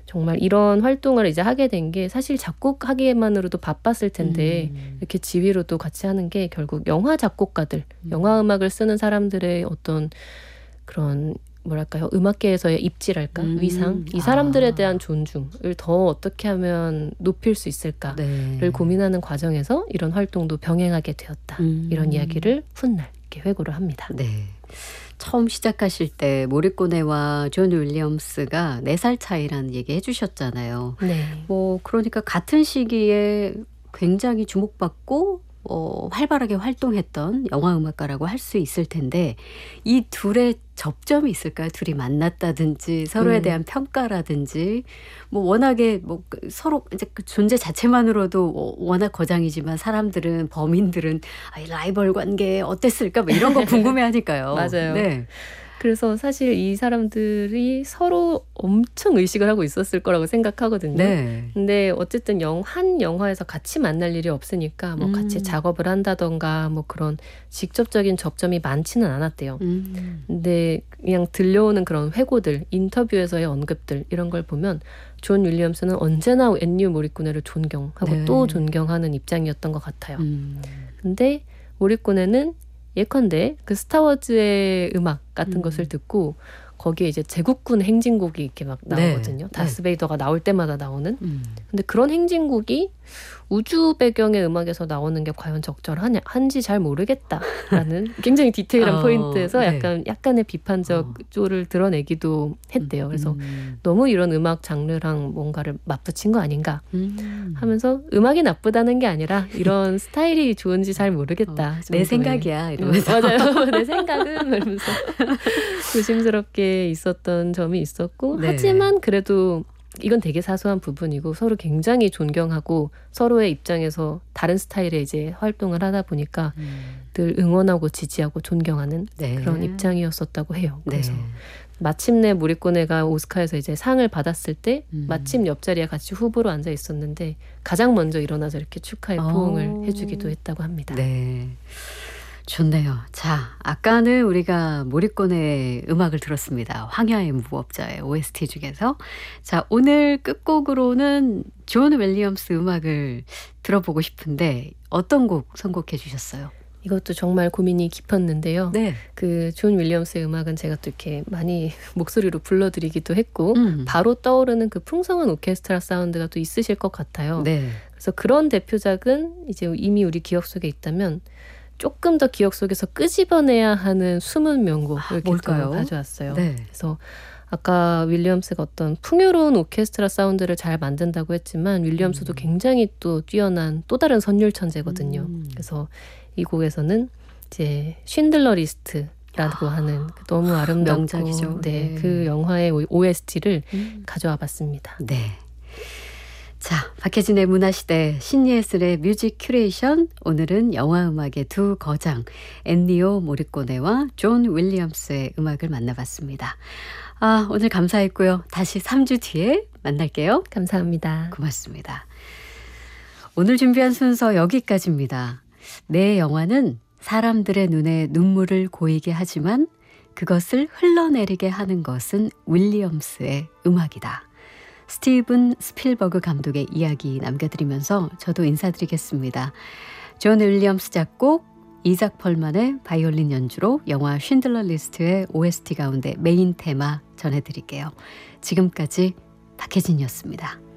정말 이런 활동을 이제 하게 된 게 사실 작곡하기만으로도 바빴을 텐데 이렇게 지휘로도 같이 하는 게 결국 영화 작곡가들, 영화 음악을 쓰는 사람들의 어떤 그런 뭐랄까요? 음악계에서의 입지랄까? 위상? 이 사람들에 대한 존중을 더 어떻게 하면 높일 수 있을까를 네. 고민하는 과정에서 이런 활동도 병행하게 되었다. 이런 이야기를 훗날 이렇게 회고를 합니다. 네. 처음 시작하실 때 모리꼬네와 존 윌리엄스가 4살 차이라는 얘기 해주셨잖아요. 네. 뭐 그러니까 같은 시기에 굉장히 주목받고 활발하게 활동했던 영화 음악가라고 할 수 있을 텐데 이 둘의 접점이 있을까요? 둘이 만났다든지 서로에 대한 평가라든지 뭐 워낙에 뭐 서로 이제 그 존재 자체만으로도 워낙 거장이지만 사람들은 범인들은 라이벌 관계 어땠을까 뭐 이런 거 궁금해하니까요. 맞아요. 네. 그래서 사실 이 사람들이 서로 엄청 의식을 하고 있었을 거라고 생각하거든요. 네. 근데 어쨌든 한 영화에서 같이 만날 일이 없으니까 뭐 같이 작업을 한다던가 뭐 그런 직접적인 접점이 많지는 않았대요. 근데 그냥 들려오는 그런 회고들, 인터뷰에서의 언급들 이런 걸 보면 존 윌리엄스는 언제나 엔니오 모리코네를 존경하고 네. 또 존경하는 입장이었던 것 같아요. 근데 모리코네는 예컨대 그 스타워즈의 음악 같은 것을 듣고 거기에 이제 제국군 행진곡이 이렇게 막 나오거든요. 네. 다스베이더가 나올 때마다 나오는. 근데 그런 행진곡이 우주 배경의 음악에서 나오는 게 과연 적절한지 잘 모르겠다라는 굉장히 디테일한 포인트에서 네. 약간의 비판적 쪽을 드러내기도 했대요. 그래서 너무 이런 음악 장르랑 뭔가를 맞붙인 거 아닌가 하면서 음악이 나쁘다는 게 아니라 이런 스타일이 좋은지 잘 모르겠다. 내 생각이야 이러면서. 맞아요. 내 생각은 이러면서 조심스럽게 있었던 점이 있었고 네. 하지만 그래도 이건 되게 사소한 부분이고 서로 굉장히 존경하고 서로의 입장에서 다른 스타일의 이제 활동을 하다 보니까 늘 응원하고 지지하고 존경하는 네. 그런 입장이었었다고 해요. 그래서 네. 마침내 모리코네가 오스카에서 이제 상을 받았을 때 마침 옆자리에 같이 후보로 앉아 있었는데 가장 먼저 일어나서 이렇게 축하의 포옹을 해주기도 했다고 합니다. 네. 좋네요. 자, 아까는 우리가 모리꼬네 음악을 들었습니다. 황야의 무법자의 OST 중에서. 자, 오늘 끝곡으로는 존 윌리엄스 음악을 들어보고 싶은데 어떤 곡 선곡해 주셨어요? 이것도 정말 고민이 깊었는데요. 네. 그 존 윌리엄스의 음악은 제가 또 이렇게 많이 목소리로 불러드리기도 했고 바로 떠오르는 그 풍성한 오케스트라 사운드가 또 있으실 것 같아요. 네. 그래서 그런 대표작은 이제 이미 우리 기억 속에 있다면 조금 더 기억 속에서 끄집어내야 하는 숨은 명곡 이렇게 뭘까요? 가져왔어요. 네. 그래서 아까 윌리엄스가 어떤 풍요로운 오케스트라 사운드를 잘 만든다고 했지만 윌리엄스도 굉장히 또 뛰어난 또 다른 선율 천재거든요. 그래서 이 곡에서는 이제 쉰들러 리스트라고 하는 너무 아름답고 명작이죠. 네, 네. 그 영화의 OST를 가져와 봤습니다. 네. 자, 박혜진의 문화시대 신예슬의 뮤직 큐레이션. 오늘은 영화음악의 두 거장 엔니오 모리꼬네와 존 윌리엄스의 음악을 만나봤습니다. 오늘 감사했고요. 다시 3주 뒤에 만날게요. 감사합니다. 고맙습니다. 오늘 준비한 순서 여기까지입니다. 내 영화는 사람들의 눈에 눈물을 고이게 하지만 그것을 흘러내리게 하는 것은 윌리엄스의 음악이다. 스티븐 스필버그 감독의 이야기 남겨드리면서 저도 인사드리겠습니다. 존 윌리엄스 작곡, 이작 펄만의 바이올린 연주로 영화 쉰들러 리스트의 OST 가운데 메인 테마 전해드릴게요. 지금까지 박혜진이었습니다.